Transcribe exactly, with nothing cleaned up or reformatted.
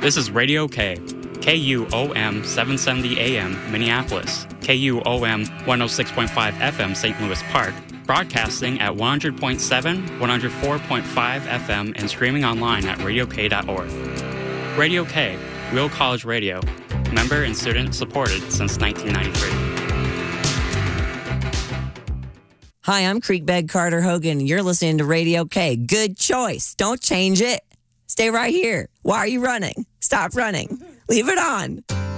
This is Radio K, K U O M seven seventy A M, Minneapolis, K U O M one oh six point five F M, Saint Louis Park, broadcasting at one hundred point seven, one oh four point five F M, and streaming online at radio k dot org. Radio K, Real College Radio, member and student supported since nineteen ninety-three. Hi, I'm Creekbed Carter Hogan. You're listening to Radio K. Good choice. Don't change it. Stay right here. Why are you running? Stop running. Leave it on.